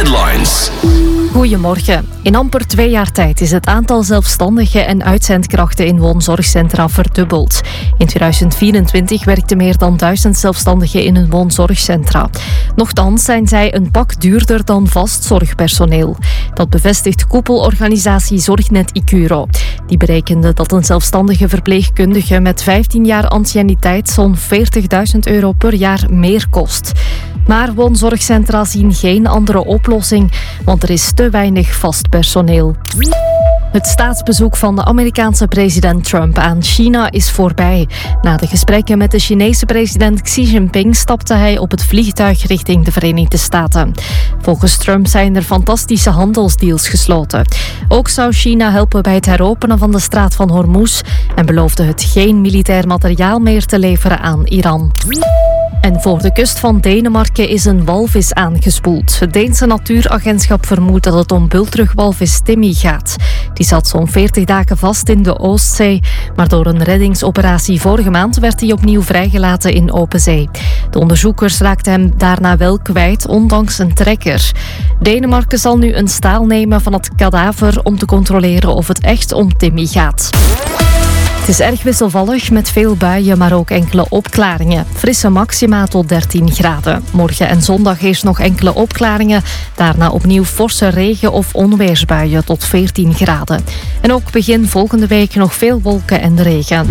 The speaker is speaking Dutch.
Headlines. Goedemorgen. In amper 2 jaar tijd is het aantal zelfstandigen en uitzendkrachten in woonzorgcentra verdubbeld. In 2024 werkten meer dan 1000 zelfstandigen in een woonzorgcentra. Nochtans zijn zij een pak duurder dan vast zorgpersoneel. Dat bevestigt koepelorganisatie Zorgnet Icuro. Die berekende dat een zelfstandige verpleegkundige met 15 jaar anciëniteit zo'n €40.000 per jaar meer kost. Maar woonzorgcentra zien geen andere oplossing, want er is te weinig vast personeel. Het staatsbezoek van de Amerikaanse president Trump aan China is voorbij. Na de gesprekken met de Chinese president Xi Jinping stapte hij op het vliegtuig richting de Verenigde Staten. Volgens Trump zijn er fantastische handelsdeals gesloten. Ook zou China helpen bij het heropenen van de straat van Hormuz en beloofde het geen militair materiaal meer te leveren aan Iran. En voor de kust van Denemarken is een walvis aangespoeld. Het Deense natuuragentschap vermoedt dat het om bultrugwalvis Timmy gaat. Die zat zo'n 40 dagen vast in de Oostzee, maar door een reddingsoperatie vorige maand werd hij opnieuw vrijgelaten in open zee. De onderzoekers raakten hem daarna wel kwijt, ondanks een trekker. Denemarken zal nu een staal nemen van het kadaver om te controleren of het echt om Timmy gaat. Het is erg wisselvallig met veel buien, maar ook enkele opklaringen. Frisse maxima tot 13 graden. Morgen en zondag eerst nog enkele opklaringen. Daarna opnieuw forse regen- of onweersbuien tot 14 graden. En ook begin volgende week nog veel wolken en regen.